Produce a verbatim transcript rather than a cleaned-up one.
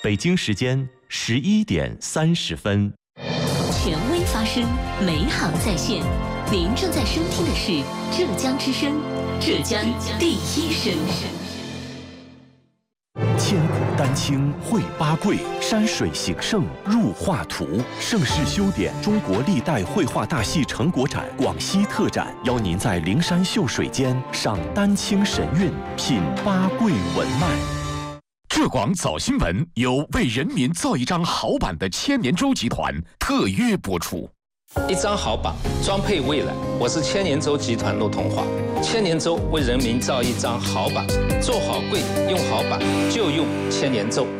北京时间十一点三十分。 权威发声，美好在线。您正在收听的是浙江之声，浙江第一声。 千古丹青绘八桂，山水形胜入画图。盛世修典中国历代绘画大戏成果展广西特展，邀您在灵山秀水间赏丹青神韵，品八桂文脉。 浙广早新闻由为人民造一张好版的千年舟集团特约播出。 一张好版，装配未来。我是千年舟集团陆同华。千年舟为人民造一张好版，做好柜，用好版就用千年舟。